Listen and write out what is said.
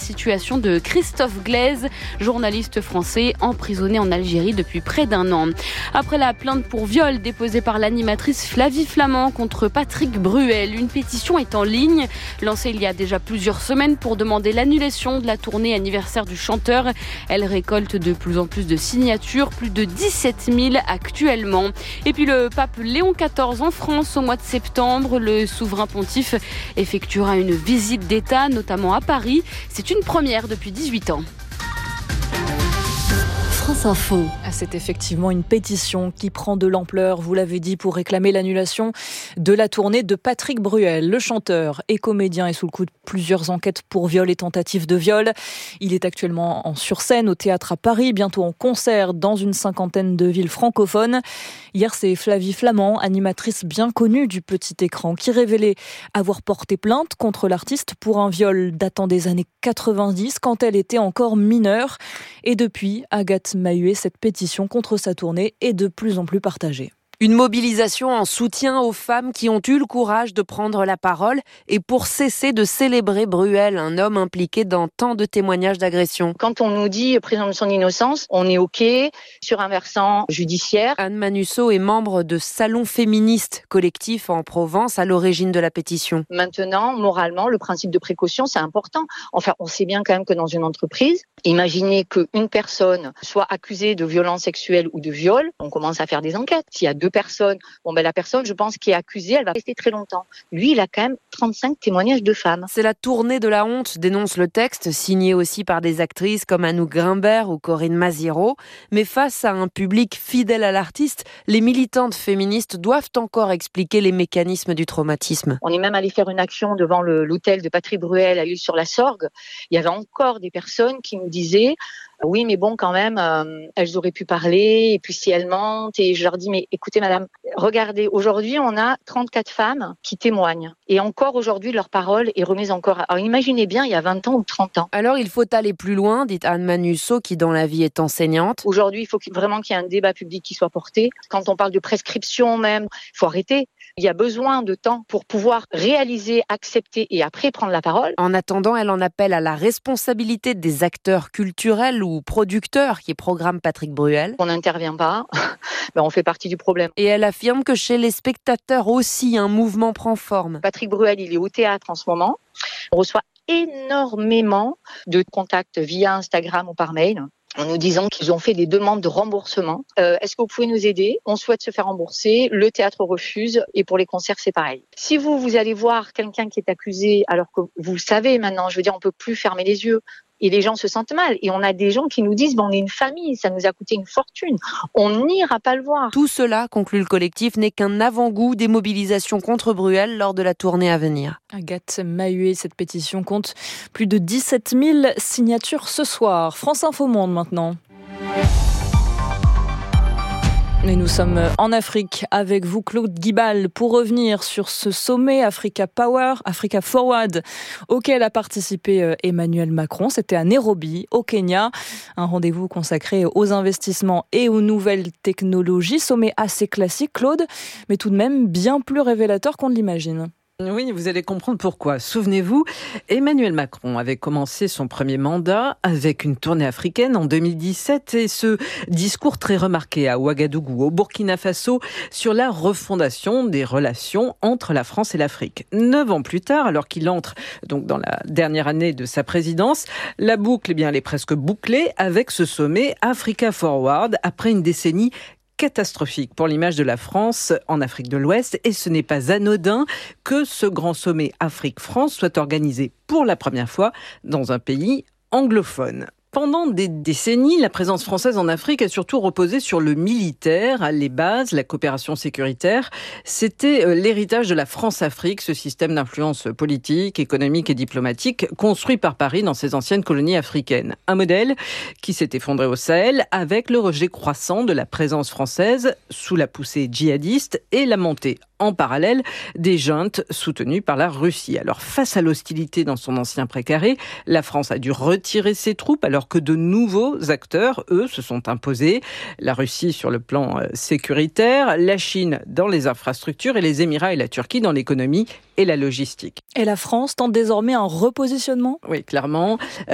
situation de Christophe Glaise, journaliste français emprisonné en Algérie depuis près d'1 an. Après la plainte pour viol déposée par l'animatrice Flavie Flament contre Patrick Bruel, une pétition est en ligne, lancée il y a déjà plusieurs semaines pour demander l'annulation de la tournée anniversaire du chanteur. Elle récolte de plus en plus de signatures, plus de 17 000 actuellement. Et puis le pape Léon XIV en France au mois de septembre. Le souverain pontife effectuera une visite d'État, notamment à Paris. C'est une première depuis 18 ans. France Info. C'est effectivement une pétition qui prend de l'ampleur, vous l'avez dit, pour réclamer l'annulation de la tournée de Patrick Bruel. Le chanteur et comédien est sous le coup de plusieurs enquêtes pour viol et tentative de viol. Il est actuellement sur scène au théâtre à Paris, bientôt en concert dans une 50aine de villes francophones. Hier, c'est Flavie Flament, animatrice bien connue du petit écran, qui révélait avoir porté plainte contre l'artiste pour un viol datant des années 90, quand elle était encore mineure. Et depuis, Agathe Mahué, cette pétition contre sa tournée est de plus en plus partagée. Une mobilisation en soutien aux femmes qui ont eu le courage de prendre la parole et pour cesser de célébrer Bruel, un homme impliqué dans tant de témoignages d'agression. Quand on nous dit présomption d'innocence, on est OK sur un versant judiciaire. Anne Manusso est membre de Salon Féministe, collectif en Provence, à l'origine de la pétition. Maintenant, moralement, le principe de précaution, c'est important. Enfin, on sait bien quand même que dans une entreprise, imaginez qu'une personne soit accusée de violence sexuelle ou de viol, on commence à faire des enquêtes. S'il y a 2 personnes, la personne, je pense, qui est accusée, elle va rester très longtemps. Lui, il a quand même 35 témoignages de femmes. C'est la tournée de la honte, dénonce le texte, signé aussi par des actrices comme Anouk Grimbert ou Corinne Maziero. Mais face à un public fidèle à l'artiste, les militantes féministes doivent encore expliquer les mécanismes du traumatisme. On est même allé faire une action devant l'hôtel de Patrick Bruel à Hull-sur-la-Sorgue. Il y avait encore des personnes qui nous disaient oui, mais bon, quand même, elles auraient pu parler, et puis si elles mentent, et je leur dis, mais écoutez, madame, regardez, aujourd'hui, on a 34 femmes qui témoignent, et encore aujourd'hui, leur parole est remise encore. Alors imaginez bien, il y a 20 ans ou 30 ans. Alors, il faut aller plus loin, dit Anne Manusso, qui dans la vie est enseignante. Aujourd'hui, il faut vraiment qu'il y ait un débat public qui soit porté. Quand on parle de prescription même, il faut arrêter. Il y a besoin de temps pour pouvoir réaliser, accepter et après prendre la parole. En attendant, elle en appelle à la responsabilité des acteurs culturels ou producteurs qui programment Patrick Bruel. On n'intervient pas, on fait partie du problème. Et elle affirme que chez les spectateurs aussi, un mouvement prend forme. Patrick Bruel, il est au théâtre en ce moment. On reçoit énormément de contacts via Instagram ou par mail, en nous disant qu'ils ont fait des demandes de remboursement. Est-ce que vous pouvez nous aider ? On souhaite se faire rembourser, le théâtre refuse, et pour les concerts, c'est pareil. Si vous allez voir quelqu'un qui est accusé, alors que vous le savez maintenant, je veux dire, on peut plus fermer les yeux. Et les gens se sentent mal. Et on a des gens qui nous disent, on est une famille, ça nous a coûté une fortune. On n'ira pas le voir. Tout cela, conclut le collectif, n'est qu'un avant-goût des mobilisations contre Bruel lors de la tournée à venir. Agathe Mahué, cette pétition compte plus de 17 000 signatures ce soir. France Info Monde maintenant. Et nous sommes en Afrique avec vous, Claude Guibal, pour revenir sur ce sommet Africa Forward, auquel a participé Emmanuel Macron. C'était à Nairobi, au Kenya. Un rendez-vous consacré aux investissements et aux nouvelles technologies. Sommet assez classique, Claude, mais tout de même bien plus révélateur qu'on ne l'imagine. Oui, vous allez comprendre pourquoi. Souvenez-vous, Emmanuel Macron avait commencé son premier mandat avec une tournée africaine en 2017 et ce discours très remarqué à Ouagadougou, au Burkina Faso, sur la refondation des relations entre la France et l'Afrique. 9 ans plus tard, alors qu'il entre donc dans la dernière année de sa présidence, la boucle, elle est presque bouclée avec ce sommet Africa Forward après une décennie catastrophique pour l'image de la France en Afrique de l'Ouest et ce n'est pas anodin que ce grand sommet Afrique-France soit organisé pour la première fois dans un pays anglophone. Pendant des décennies, la présence française en Afrique a surtout reposé sur le militaire, les bases, la coopération sécuritaire. C'était l'héritage de la France-Afrique, ce système d'influence politique, économique et diplomatique construit par Paris dans ses anciennes colonies africaines. Un modèle qui s'est effondré au Sahel avec le rejet croissant de la présence française sous la poussée djihadiste et la montée en parallèle des juntes soutenues par la Russie. Alors face à l'hostilité dans son ancien précaré, la France a dû retirer ses troupes alors que de nouveaux acteurs, eux, se sont imposés. La Russie sur le plan sécuritaire, la Chine dans les infrastructures et les Émirats et la Turquie dans l'économie et la logistique. Et la France tente désormais un repositionnement ? Oui, clairement.